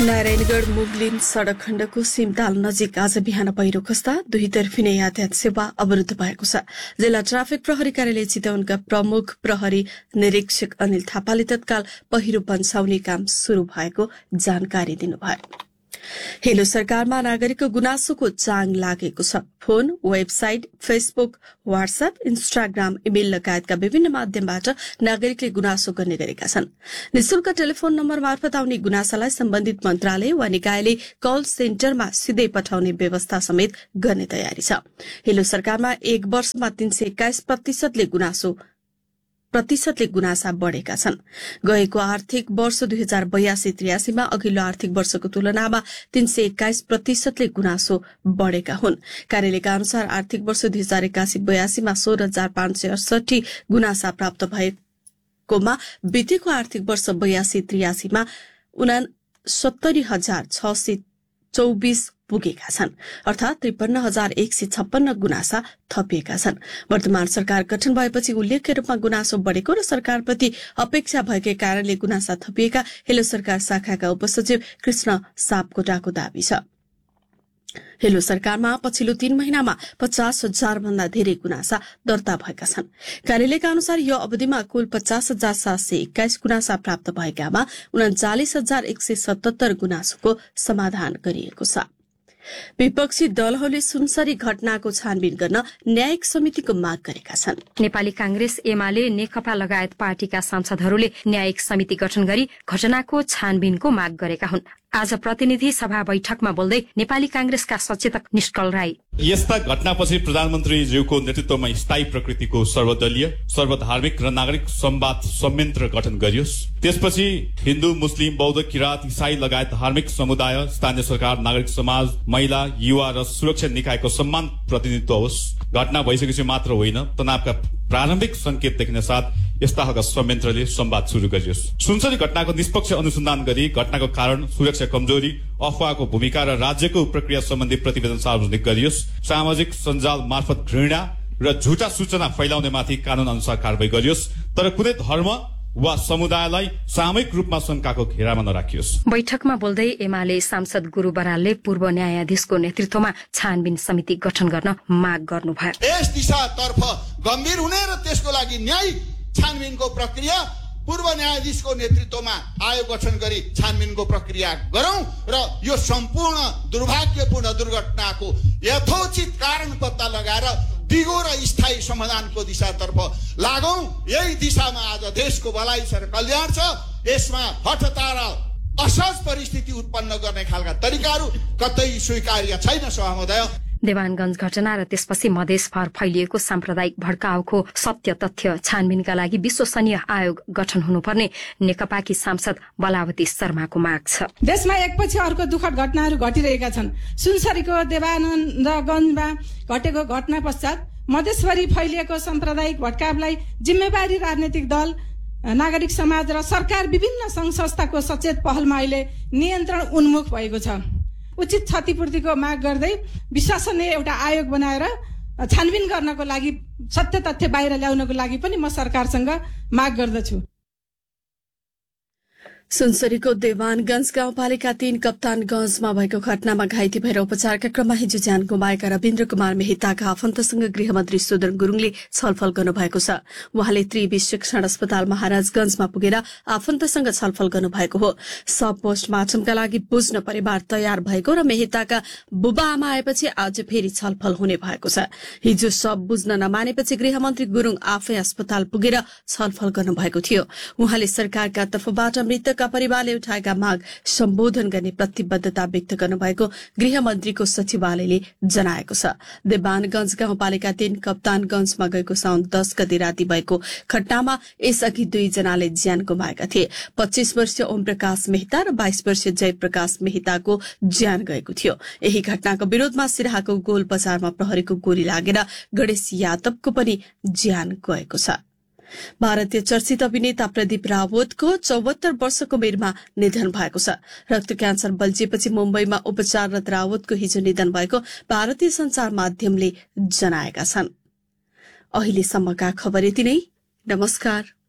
नारायणगढ मुगलिन सड़क खण्डको सिमताल नजिक आज बिहान पहिरो खस्दा दुईतर्फी नै यातायात सेवा अवरूद्ध भएको छ। जिल्ला ट्राफिक प्रहरी कार्यालय चितवनका प्रमुख प्रहरी निरीक्षक अनिल थापाले तत्काल पहिरो बन्साउने काम शुरू भएको जानकारी दिनुभयो। हेलो सरकारमा नागरिकको गुनासोको चाङ लागेको छ। Phone, website, Facebook, WhatsApp, Instagram, email लगायतका विभिन्न माध्यमबाट नागरिकले गुनासो गर्ने गरेका छन्। निशुल्क टेलिफोन नम्बर मार्फत आउने गुनासालाई सम्बन्धित मन्त्रालय वा निकायले कल सेन्टरमा सिधै पठाउने व्यवस्था समेत गर्ने तयारी छ। हेलो सरकारमा एक वर्षमा 321% प्रतिशतले गुनासा बढ़ेका छन्। गएको आर्थिक वर्ष 2082-83 मा अघिल्लो आर्थिक वर्षको तुलनामा 321% गुनासो बढ़ेका हुन्। कार्यालयका अनुसार आर्थिक वर्ष 2081-82 मा 16,568 गुनासा प्राप्त भएकोमा बितेको आर्थिक वर्ष 82-83 मा 69,624 पुगेका छन्, अर्थात 53,156 गुनासा थपिएका छन्। वर्तमान सरकार गठन भएपछि उल्लेख्य रूपमा गुनासो बढ़ेको र सरकारप्रति अपेक्षा भएकै कारणले गुनासा थपिएका हेलो सरकार शाखाका उपसचिव कृष्ण सापकोटाको दावी छ। हेलो सरकारमा पछिल्लो 3 महिनामा 50,000 भन्दा धेरै गुनासा दर्ता भएका छन्। कार्यालयका अनुसार यो अवधिमा कुल 50,721 गुनासा प्राप्त भएकामा 39,177 गुनासोको समाधान गरिएको छ। विपक्षी दलहरूले सुनसरी घटनाको छानबिन गर्न न्यायिक समितिको माग गरेका छन्। नेपाली कांग्रेस, एमाले, नेकपा लगायत पार्टीका सांसदहरूले न्यायिक समिति गठन गरी घटनाको छानबिनको माग गरेका हुन्। आज प्रतिनिधि सभा बैठकमा बोल्दै नेपाली कांग्रेसका सचेतक निष्कल राई, यस्ता घटनापछि प्रधानमन्त्रीज्यूको नेतृत्वमा स्थायी प्रकृतिको सर्वदलीय, सर्वधार्मिक र नागरिक संवाद संयन्त्र गठन गरियोस्। त्यसपछि हिन्दू, मुस्लिम, बौद्ध, किरात, इसाई लगायत धार्मिक समुदाय, स्थानीय सरकार, नागरिक समाज, महिला, युवा र सुरक्षा निकायको सम्मान प्रतिनिधित्व होस्। घटना भइसकेपछि मात्र होइन, तनावका प्रारम्भिक संकेत देखिन साथ यस्ता खालका संयन्त्रले संवाद शुरू गरियोस्। सुनसरी घटनाको निष्पक्ष अनुसन्धान गरी घटनाको कारण, सुरक्षा कमजोरी, अफवाहको भूमिका र राज्यको प्रक्रिया सम्बन्धी प्रतिवेदन सार्वजनिक गरियोस्। सामाजिक सञ्जाल मार्फत घृणा र झुटा सूचना फैलाउनेमाथि कानून अनुसार कारबाही गरियोस्, तर कुनै धर्म वा समुदायलाई सामूहिक रूपमा शंकाको घेरामा नराखियोस्। बैठकमा बोल्दै एमाले सांसद गुरु बरालले पूर्व न्यायाधीशको नेतृत्वमा छानबिन समिति गठन गर्न माग गर्नुभयो। यस दिशातर्फ गम्भीर हुने र त्यसको लागि न्यायिक छानबिनको प्रक्रिया पूर्व न्यायाधीशको नेतृत्वमा आयोग गठन गरी छानबिनको प्रक्रिया गरौं र यो सम्पूर्ण दुर्भाग्यपूर्ण दुर्घटनाको यथोचित कारण पत्ता लगाएर दिगो र स्थायी समाधानको दिशातर्फ लागौं। यही दिशामा आज देशको भलाइ छ र कल्याण छ। यसमा हठतार असहज परिस्थिति उत्पन्न गर्ने खालका तरिकाहरू कतै स्वीकार्य छैन। सभामहोदय, देवानगञ्ज घटना र त्यसपछि मधेसभर फैलिएको साम्प्रदायिक भड्काउको सत्य तथ्य छानबिनका लागि विश्वसनीय आयोग गठन हुनुपर्ने नेकपाकी सांसद बलावती शर्माको माग छ। देशमा एकपछि अर्को दुःखद घटनाहरू घटिरहेका छन्। सुनसरीको देवानन्दगञ्जमा घटेको घटना पश्चात मधेसभरि फैलिएको साम्प्रदायिक भड्कावलाई जिम्मेवारी राजनीतिक दल, नागरिक समाज र सरकार विभिन्न संघ संस्थाको सचेत पहलमा अहिले नियन्त्रण उन्मुख भएको छ। उचित क्षतिपूर्तिको माग गर्दै विश्वसनीय एउटा आयोग बनाएर छानबिन गर्नको लागि, सत्य तथ्य बाहिर ल्याउनको लागि पनि म सरकारसँग माग गर्दछु। सुनसरीको देवानगञ्ज गाउँपालिका 3 कप्तानगञ्जमा भएको घटनामा घाइते भएर उपचारका क्रममा हिजो ज्यान गुमाएका रविन्द्र कुमार मेहताका आफन्तसँग गृहमन्त्री सुदन गुरूङले छलफल गर्नुभएको छ। उहाँले त्रिवी शिक्षण अस्पताल महाराजगंजमा पुगेर आफन्तसँग छलफल गर्नुभएको हो। सब पोस्टमार्टमका लागि बुझ्न परिवार तयार भएको र मेहताका बुबा आमा आएपछि आज फेरि छलफल हुने भएको छ। हिजो सब बुझ्न नमानेपछि गृहमन्त्री गुरूङ आफै अस्पताल पुगेर छलफल गर्नुभएको थियो। उहाँले सरकारका तर्फबाट मृतक परिवारले उठाएका माग सम्बोधन गर्ने प्रतिबद्धता व्यक्त गर्नुभएको गृहमन्त्रीको सचिवालयले जनाएको छ। देवानगञ्ज गाउँपालिका 3 कप्तानगञ्जमा गएको साउन 10 गते राति भएको घटनामा यसअघि 2 जनाले ज्यान गुमाएका थिए। 25 वर्षीय ओम प्रकाश मेहता र 22 वर्षीय जयप्रकाश मेहताको ज्यान गएको थियो। यही घटनाको विरोधमा सिराहाको गोल बजारमा प्रहरीको गोली लागेर गणेश यादवको पनि ज्यान गएको छ। भारतीय चर्चित अभिनेता प्रदीप रावतको 74 वर्षको उमेरमा निधन भएको छ। रक्त क्यान्सर बल्झिएपछि मुम्बईमा उपचाररत रावतको हिजो निधन भएको भारतीय संचार माध्यमले जनाएका छन्। अहिलेसम्मका खबर यति नै। नमस्कार।